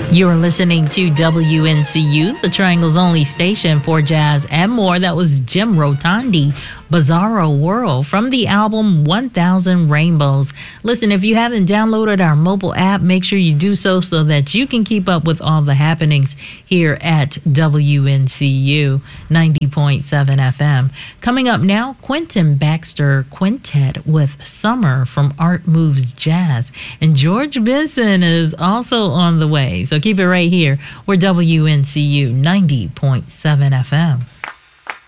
You're listening to WNCU, the Triangle's only station for jazz and more. That was Jim Rotondi, Bizarro World, from the album 1000 Rainbows. Listen, if you haven't downloaded our mobile app, make sure you do so that you can keep up with all the happenings here at WNCU 90.7 FM. Coming up now, Quentin Baxter Quintet with Summer from Art Moves Jazz. And George Benson is also on the way. So keep it right here. We're WNCU 90.7 FM.